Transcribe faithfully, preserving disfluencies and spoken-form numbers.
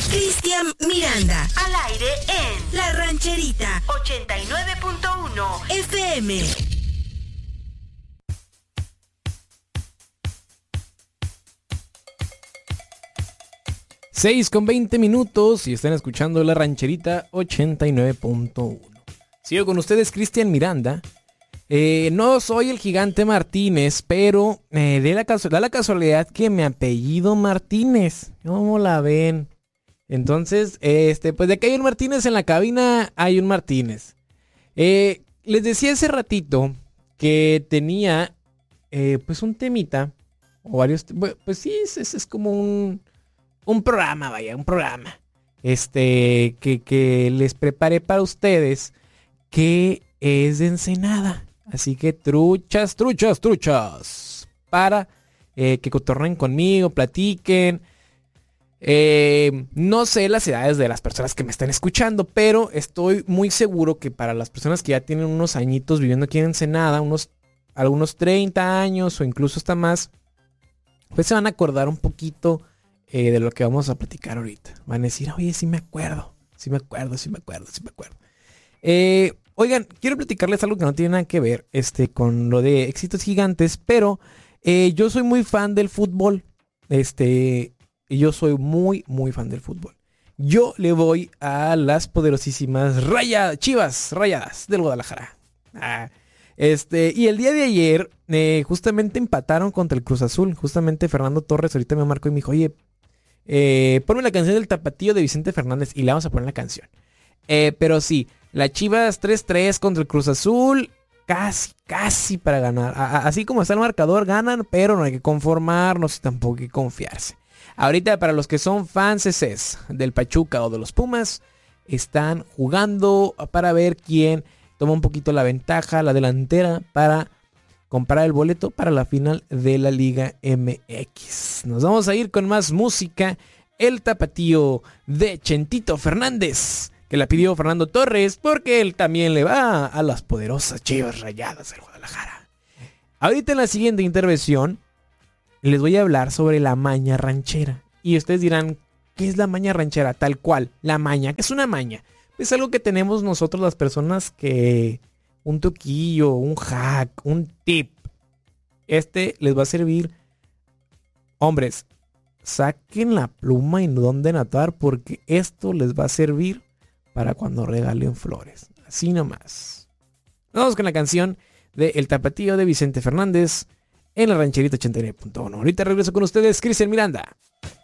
Cristian Miranda, al aire en La Rancherita ochenta y nueve punto uno F M. seis con veinte minutos y están escuchando La Rancherita ochenta y nueve punto uno. Sigo con ustedes, Cristian Miranda. Eh, no soy el Gigante Martínez, pero eh, de la casu- da la casualidad que mi apellido Martínez. ¿Cómo la ven? Entonces, este, pues de que hay un Martínez en la cabina, hay un Martínez. Eh, les decía hace ratito que tenía eh, pues un temita, o varios, pues sí, es, es, es como un, un programa, vaya, un programa. Este, que, que les preparé para ustedes, que es de Ensenada. Así que truchas, truchas, truchas. Para eh, que cotorren conmigo, platiquen. Eh, no sé las edades de las personas que me están escuchando, pero estoy muy seguro que para las personas que ya tienen unos añitos viviendo aquí en Ensenada, unos, algunos treinta años o incluso hasta más, pues se van a acordar un poquito eh, de lo que vamos a platicar ahorita. Van a decir, oye, sí me acuerdo, sí me acuerdo, sí me acuerdo, sí me acuerdo. Eh... Oigan, quiero platicarles algo que no tiene nada que ver este, con lo de éxitos gigantes, pero eh, yo soy muy fan del fútbol. Este, yo soy muy, muy fan del fútbol. Yo le voy a las poderosísimas Rayadas, Chivas Rayadas del Guadalajara. Ah, este, y el día de ayer eh, justamente empataron contra el Cruz Azul. Justamente Fernando Torres ahorita me marcó y me dijo, oye, eh, ponme la canción del Tapatío de Vicente Fernández y le vamos a poner la canción. Eh, pero sí, la Chivas tres tres contra el Cruz Azul, casi, casi para ganar. A- a- así como está el marcador, ganan, pero no hay que conformarnos y tampoco hay que confiarse. Ahorita para los que son fans del Pachuca o de los Pumas, están jugando para ver quién toma un poquito la ventaja, la delantera, para comprar el boleto para la final de la Liga M X. Nos vamos a ir con más música. El Tapatío de Chentito Fernández, que la pidió Fernando Torres, porque él también le va a las poderosas Chivas Rayadas del Guadalajara. Ahorita en la siguiente intervención les voy a hablar sobre la maña ranchera. Y ustedes dirán, ¿qué es la maña ranchera? Tal cual, la maña. ¿Qué es una maña? Es algo que tenemos nosotros las personas que... un truquillo, un hack, un tip. Este les va a servir. Hombres, saquen la pluma y no donde anotar, porque esto les va a servir para cuando regalen flores. Así nomás. Vamos con la canción de El Tapatío de Vicente Fernández en La Rancherita ochenta y nueve punto uno. Ahorita regreso con ustedes, Cristian Miranda.